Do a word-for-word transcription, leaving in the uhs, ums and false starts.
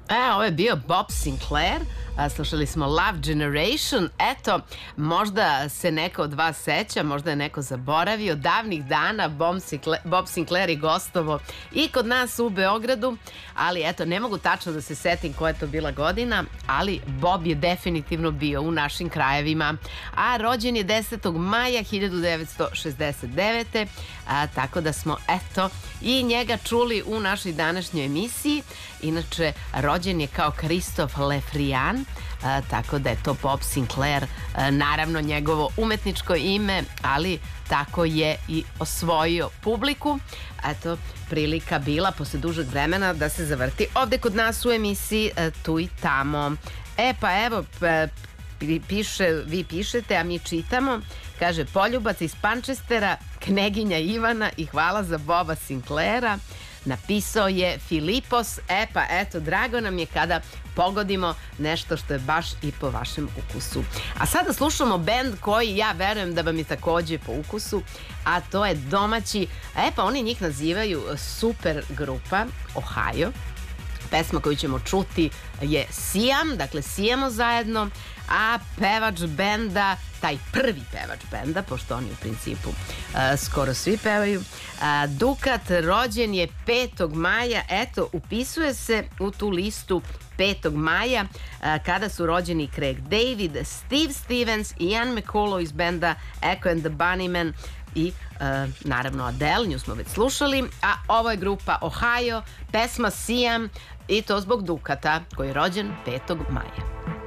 E, ovo je bio Bob Sinclair, a, slušali smo Love Generation. Eto, možda se neko od vas seća, možda je neko zaboravio, davnih dana Bob Sinclair, Bob Sinclair je gostovo i kod nas u Beogradu, ali eto, ne mogu tačno da se setim koja je to bila godina, ali Bob je definitivno bio u našim krajevima, a rođen je desetog maja hiljadu devetsto šezdeset devete. A, tako da smo, eto, i njega čuli u našoj današnjoj emisiji. Inače, rođen je kao Kristof Lefrijan, a, tako da je to Bob Sinclair, a, naravno njegovo umetničko ime, ali tako je i osvojio publiku. Eto, prilika bila posle dužeg vremena da se zavrti ovde kod nas u emisiji a, Tu i tamo. E pa evo, p- piše, vi pišete, a mi čitamo. Kaže, poljubac iz Pančestera, Kneginja Ivana i hvala za Boba Sinclaira. Napisao je Filipos. E pa eto, drago nam je kada pogodimo nešto što je baš i po vašem ukusu. A sada slušamo bend koji ja verujem da vam je takođe po ukusu, a to je domaći, e pa oni njih nazivaju super grupa Ohio. Pesma koju ćemo čuti je Sijam, dakle sijamo zajedno, a pevač benda, taj prvi pevač benda, pošto oni u principu uh, skoro svi pevaju, uh, Dukat, rođen je petog maja, eto, upisuje se u tu listu petog maja, uh, kada su rođeni Craig David, Steve Stevens i Ian McCullough iz benda Echo and the Bunnymen i uh, naravno Adele, nju smo već slušali, a ovo je grupa Ohio, pesma Sijam, i to zbog Dukata koji je rođen petog maja.